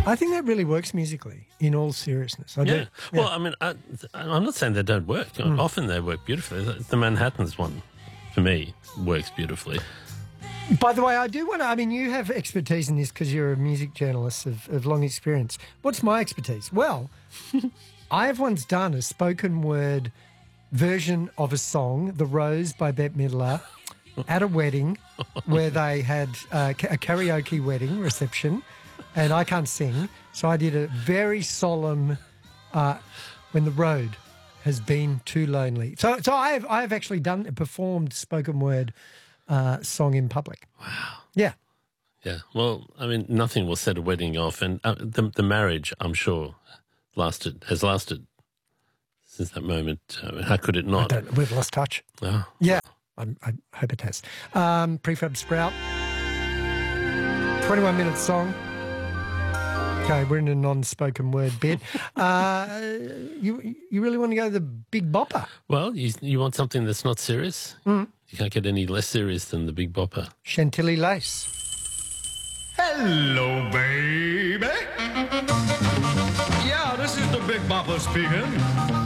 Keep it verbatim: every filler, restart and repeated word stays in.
I think that really works musically, in all seriousness. I Yeah. do. Yeah. Well, I mean, I, I'm not saying they don't work. Mm. Often they work beautifully. The, the Manhattans one, for me, works beautifully. By the way, I do want to, I mean, you have expertise in this because you're a music journalist of, of long experience. What's my expertise? Well, I have once done a spoken word version of a song, The Rose by Bette Midler, at a wedding where they had uh, a karaoke wedding reception, and I can't sing, so I did a very solemn uh, When the Road Has Been Too Lonely. So so I have, I have actually done, performed spoken word uh, song in public. Wow. Yeah. Yeah. Well, I mean, nothing will set a wedding off, and uh, the, the marriage, I'm sure, lasted has lasted since that moment. Uh, how could it I not? don't, we've lost touch. Oh. Yeah. I, I hope it has. Um, Prefab Sprout. twenty-one minute song. Okay, we're in a non-spoken word bit. Uh, you you really want to go to the Big Bopper? Well, you you want something that's not serious? Mm. You can't get any less serious than the Big Bopper. Chantilly Lace. Hello, baby. Yeah, this is the Big Bopper speaking.